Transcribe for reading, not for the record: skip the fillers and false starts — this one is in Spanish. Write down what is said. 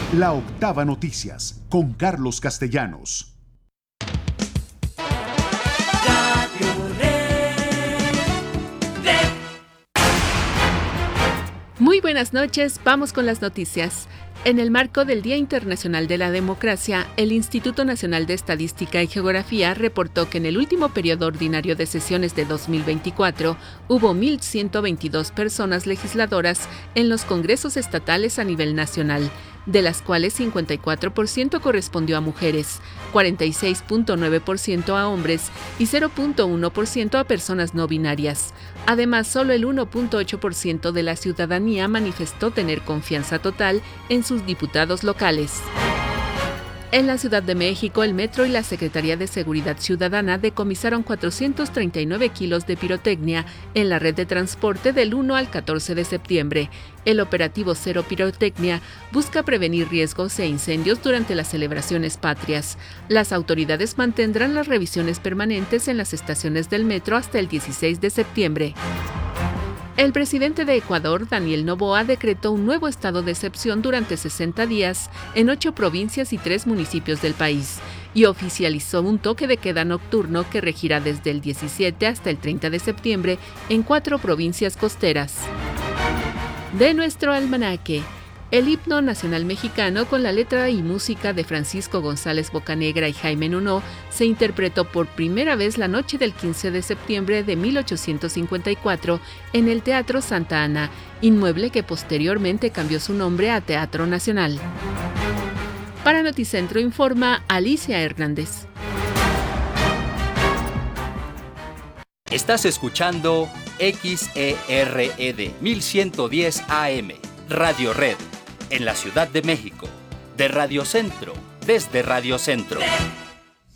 La Octava Noticias, con Carlos Castellanos. Muy buenas noches, vamos con las noticias. En el marco del Día Internacional de la Democracia, el Instituto Nacional de Estadística y Geografía reportó que en el último periodo ordinario de sesiones de 2024 hubo 1.122 personas legisladoras en los congresos estatales a nivel nacional, de las cuales 54% correspondió a mujeres, 46.9% a hombres y 0.1% a personas no binarias. Además, solo el 1.8% de la ciudadanía manifestó tener confianza total en sus diputados locales. En la Ciudad de México, el Metro y la Secretaría de Seguridad Ciudadana decomisaron 439 kilos de pirotecnia en la red de transporte del 1 al 14 de septiembre. El operativo Cero Pirotecnia busca prevenir riesgos e incendios durante las celebraciones patrias. Las autoridades mantendrán las revisiones permanentes en las estaciones del metro hasta el 16 de septiembre. El presidente de Ecuador, Daniel Noboa, decretó un nuevo estado de excepción durante 60 días en 8 provincias y 3 municipios del país y oficializó un toque de queda nocturno que regirá desde el 17 hasta el 30 de septiembre en 4 provincias costeras. De nuestro almanaque, el himno nacional mexicano con la letra y música de Francisco González Bocanegra y Jaime Nuno se interpretó por primera vez la noche del 15 de septiembre de 1854 en el Teatro Santa Ana, inmueble que posteriormente cambió su nombre a Teatro Nacional. Para Noticentro informa Alicia Hernández. Estás escuchando XERED 1110 AM, Radio Red, en la Ciudad de México, de Radio Centro, desde Radio Centro.